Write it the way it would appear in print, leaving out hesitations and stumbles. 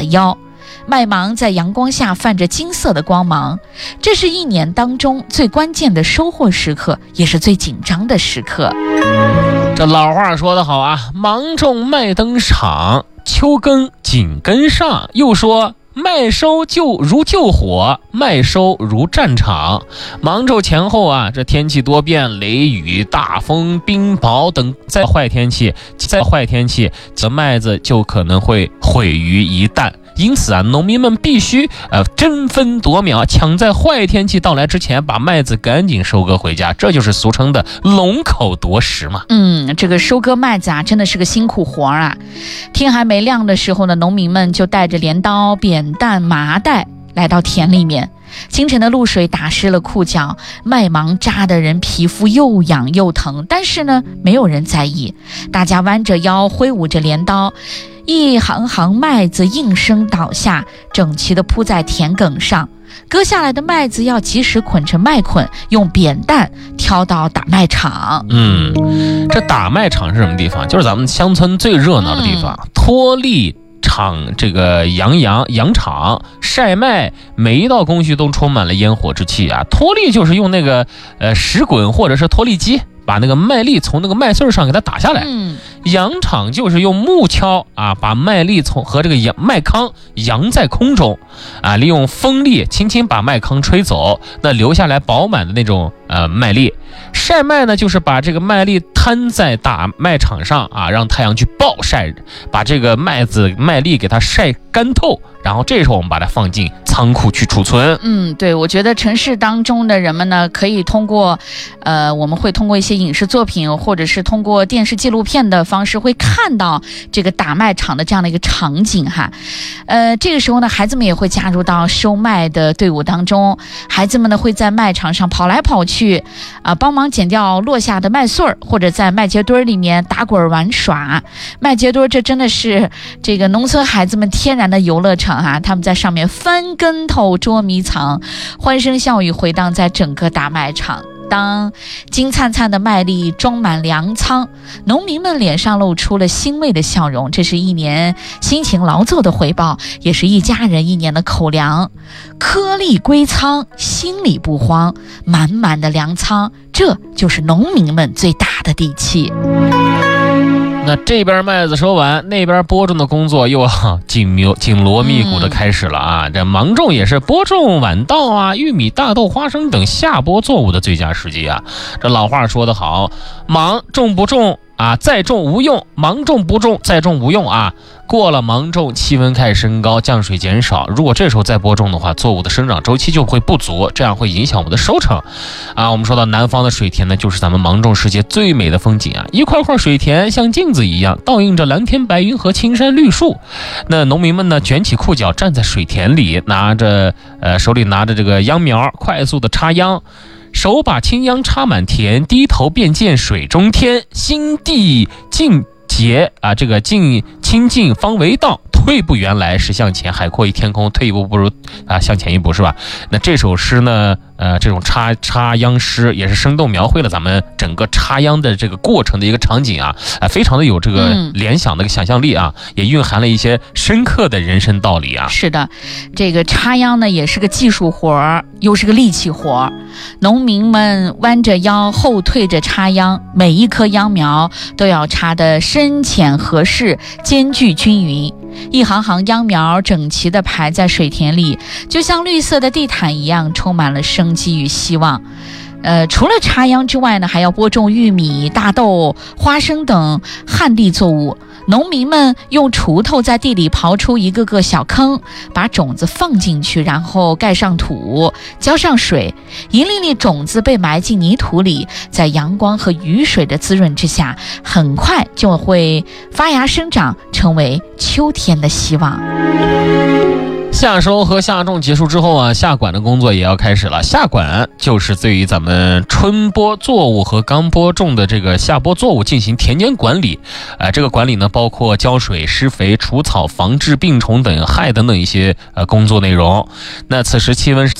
了腰。麦芒在阳光下泛着金色的光芒，这是一年当中最关键的收获时刻，也是最紧张的时刻。 这老话说得好啊，芒种麦登场，秋耕紧跟上。又说麦收就如救火，麦收如战场。芒种前后啊，这天气多变，雷雨、大风、冰雹等，再坏天气，这麦子就可能会毁于一旦。因此啊，农民们必须争分夺秒，抢在坏天气到来之前，把麦子赶紧收割回家，这就是俗称的龙口夺食嘛。 这个收割麦子啊，真的是个辛苦活啊。天还没亮的时候呢，农民们就带着镰刀、扁担、麻袋来到田里面。清晨的露水打湿了裤脚，麦芒扎的人皮肤又痒又疼，但是呢，没有人在意。大家弯着腰，挥舞着镰刀，一行行麦子应声倒下，整齐地铺在田埂上。割下来的麦子要及时捆成麦捆，用扁担挑到打麦场。 这打麦场是什么地方？就是咱们乡村最热闹的地方，脱粒场，这个羊场晒麦，每一道工序都充满了烟火之气啊。脱粒就是用那个石滚或者是脱粒机把那个麦粒从那个麦穗上给它打下来。扬场就是用木锹啊，把麦粒和这个麦糠扬在空中啊，利用风力轻轻把麦糠吹走，那留下来饱满的那种麦粒。晒麦呢，就是把这个麦粒摊在打麦场上啊，让太阳去暴晒，把这个麦粒给它晒干透，然后这时候我们把它放进仓库去储存。 对，我觉得城市当中的人们呢，可以通过我们会通过一些影视作品或者是通过电视纪录片的方式，会看到这个打麦场的这样的一个场景哈。这个时候呢，孩子们也会加入到收麦的队伍当中，孩子们呢会在麦场上跑来跑去帮忙捡掉落下的麦穗儿，或者在麦秸堆里面打滚玩耍。麦秸堆这真的是这个农村孩子们天然的游乐场啊，他们在上面翻跟头、捉迷藏，欢声笑语回荡在整个大麦场。当金灿灿的麦粒装满粮仓，农民们脸上露出了欣慰的笑容，这是一年辛勤劳作的回报，也是一家人一年的口粮。颗粒归仓，心里不慌，满满的粮仓，这就是农民们最大的底气。 那这边麦子收完，那边播种的工作又紧锣密鼓的开始了啊！这芒种也是播种晚稻啊、玉米、大豆、花生等下播作物的最佳时机啊。这老话说得好，芒种不种啊，再种无用；芒种不种，再种无用啊。过了芒种，气温开始升高，降水减少，如果这时候再播种的话，作物的生长周期就会不足，这样会影响我们的收成啊。我们说到南方的水田呢，就是咱们芒种世界最美的风景啊，一块块水田像镜子一样，倒映着蓝天白云和青山绿树。那农民们呢，卷起裤脚站在水田里，手里拿着这个秧苗，快速的插秧。手把青秧插满田，低头便见水中天，心地净洁啊，这个清净方为道，退步原来是向前，海阔于天空，退一步不如向前一步，是吧？那这首诗呢，这种插秧诗也是生动描绘了咱们整个插秧的这个过程的一个场景啊，非常的有这个联想的想象力啊，也蕴含了一些深刻的人生道理啊。 是的，这个插秧呢也是个技术活，又是个力气活。农民们弯着腰，后退着插秧，每一棵秧苗都要插得深浅合适，间距均匀。一行行秧苗整齐地排在水田里，就像绿色的地毯一样，充满了生机与希望。除了插秧之外呢，还要播种玉米、大豆、花生等旱地作物。农民们用锄头在地里刨出一个个小坑，把种子放进去，然后盖上土，浇上水，一粒粒种子被埋进泥土里，在阳光和雨水的滋润之下，很快就会发芽生长，成为秋天的希望。 夏收和夏种结束之后啊，夏管的工作也要开始了。夏管就是对于咱们春播作物和刚播种的这个夏播作物进行田间管理。这个管理呢，包括浇水、施肥、除草、防治病虫等害等一些工作内容。那此时气温